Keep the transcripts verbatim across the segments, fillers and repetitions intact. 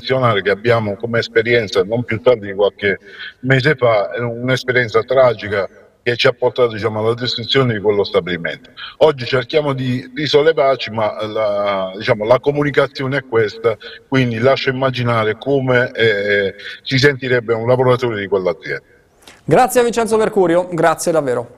multinazionale che abbiamo come esperienza non più tardi di qualche mese fa, è un'esperienza tragica che ci ha portato, diciamo, alla distruzione di quello stabilimento. Oggi cerchiamo di risollevarci, ma la, diciamo, la comunicazione è questa, quindi lascia immaginare come eh, si sentirebbe un lavoratore di quell'azienda. Grazie a Vincenzo Mercurio, grazie davvero.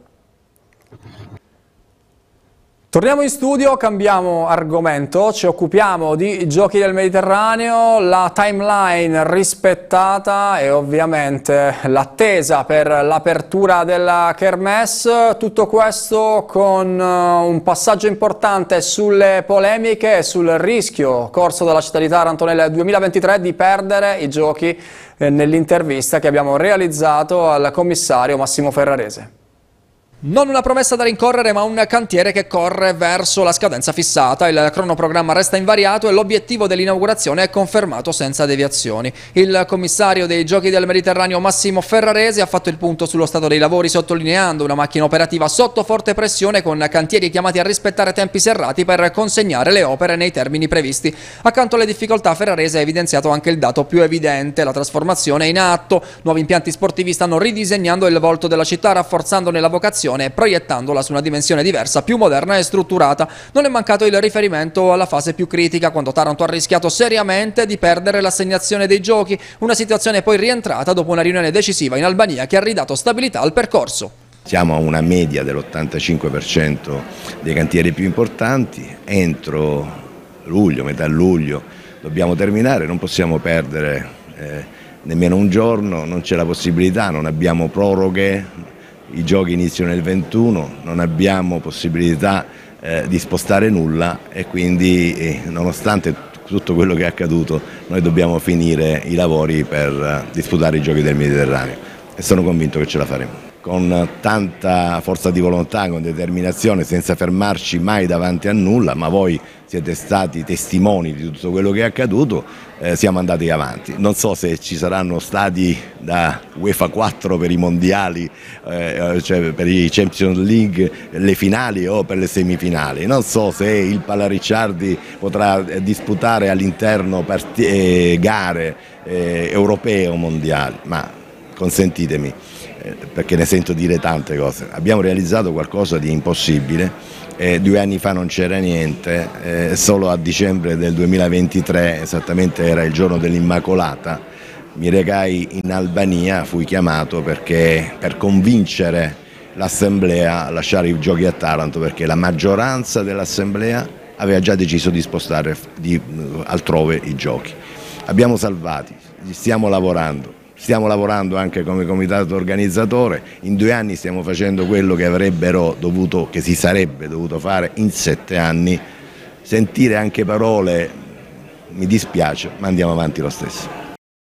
Torniamo in studio, cambiamo argomento, ci occupiamo di Giochi del Mediterraneo, la timeline rispettata e ovviamente l'attesa per l'apertura della Kermesse, tutto questo con un passaggio importante sulle polemiche e sul rischio corso dalla città di Taranto nel duemilaventitré di perdere i Giochi eh, nell'intervista che abbiamo realizzato al commissario Massimo Ferrarese. Non una promessa da rincorrere, ma un cantiere che corre verso la scadenza fissata. Il cronoprogramma resta invariato e l'obiettivo dell'inaugurazione è confermato senza deviazioni. Il commissario dei Giochi del Mediterraneo Massimo Ferrarese ha fatto il punto sullo stato dei lavori, sottolineando una macchina operativa sotto forte pressione con cantieri chiamati a rispettare tempi serrati per consegnare le opere nei termini previsti. Accanto alle difficoltà, Ferrarese ha evidenziato anche il dato più evidente: la trasformazione è in atto. Nuovi impianti sportivi stanno ridisegnando il volto della città, rafforzandone la vocazione e proiettandola su una dimensione diversa, più moderna e strutturata. Non è mancato il riferimento alla fase più critica, quando Taranto ha rischiato seriamente di perdere l'assegnazione dei Giochi, una situazione poi rientrata dopo una riunione decisiva in Albania che ha ridato stabilità al percorso. Siamo a una media dell'ottantacinque per cento dei cantieri più importanti. Entro luglio, metà luglio, dobbiamo terminare, non possiamo perdere eh, nemmeno un giorno, non c'è la possibilità, non abbiamo proroghe. I Giochi iniziano nel ventuno, non abbiamo possibilità eh, di spostare nulla e quindi eh, nonostante tutto quello che è accaduto noi dobbiamo finire i lavori per eh, disputare i Giochi del Mediterraneo e sono convinto che ce la faremo. Con tanta forza di volontà, con determinazione, senza fermarci mai davanti a nulla, ma voi siete stati testimoni di tutto quello che è accaduto, eh, siamo andati avanti. Non so se ci saranno stati da UEFA quattro per i mondiali, eh, cioè per i Champions League, le finali o per le semifinali, non so se il Pallaricciardi potrà disputare all'interno eh, gare eh, europee o mondiali, ma consentitemi, perché ne sento dire tante cose, abbiamo realizzato qualcosa di impossibile, eh, due anni fa non c'era niente, eh, solo a dicembre del duemilaventitré, esattamente era il giorno dell'Immacolata, mi recai in Albania, fui chiamato perché, per convincere l'Assemblea a lasciare i Giochi a Taranto, perché la maggioranza dell'Assemblea aveva già deciso di spostare di, altrove i Giochi. Abbiamo salvati, stiamo lavorando. Stiamo lavorando anche come comitato organizzatore, in due anni stiamo facendo quello che avrebbero dovuto, che si sarebbe dovuto fare in sette anni. Sentire anche parole mi dispiace, ma andiamo avanti lo stesso.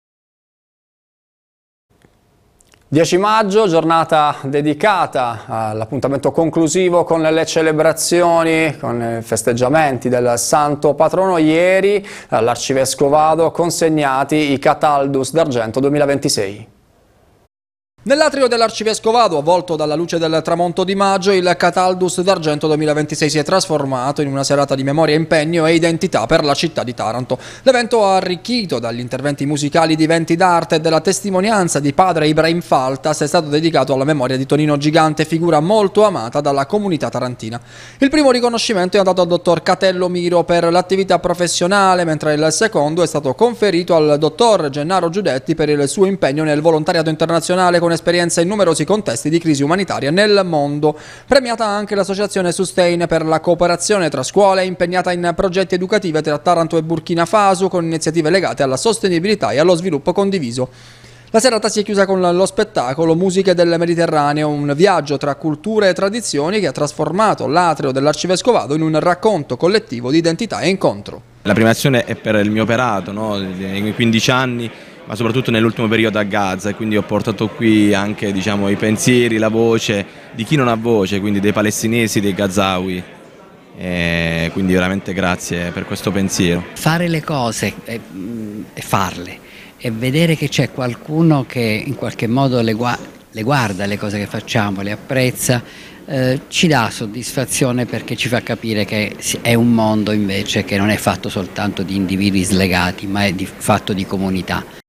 dieci maggio, giornata dedicata all'appuntamento conclusivo con le celebrazioni, con i festeggiamenti del Santo Patrono. Ieri all'Arcivescovado consegnati i Cataldus d'Argento duemilaventisei. Nell'atrio dell'Arcivescovado, avvolto dalla luce del tramonto di maggio, il Cataldus d'Argento duemilaventisei si è trasformato in una serata di memoria, impegno e identità per la città di Taranto. L'evento, arricchito dagli interventi musicali di Venti d'Arte e della testimonianza di padre Ibrahim Faltas, è stato dedicato alla memoria di Tonino Gigante, figura molto amata dalla comunità tarantina. Il primo riconoscimento è andato al dottor Catello Miro per l'attività professionale, mentre il secondo è stato conferito al dottor Gennaro Giudetti per il suo impegno nel volontariato internazionale con esperienza in numerosi contesti di crisi umanitaria nel mondo. Premiata anche l'associazione Sustain per la cooperazione tra scuole, impegnata in progetti educativi tra Taranto e Burkina Faso con iniziative legate alla sostenibilità e allo sviluppo condiviso. La serata si è chiusa con lo spettacolo Musiche del Mediterraneo, un viaggio tra culture e tradizioni che ha trasformato l'atrio dell'Arcivescovado in un racconto collettivo di identità e incontro. La premiazione è per il mio operato, no? Nei quindici anni, ma soprattutto nell'ultimo periodo a Gaza, e quindi ho portato qui anche, diciamo, i pensieri, la voce di chi non ha voce, quindi dei palestinesi, dei gazawi, e quindi veramente grazie per questo pensiero. Fare le cose e, e farle e vedere che c'è qualcuno che in qualche modo le, gua le guarda le cose che facciamo, le apprezza, eh, ci dà soddisfazione perché ci fa capire che è un mondo invece che non è fatto soltanto di individui slegati, ma è di, fatto di comunità.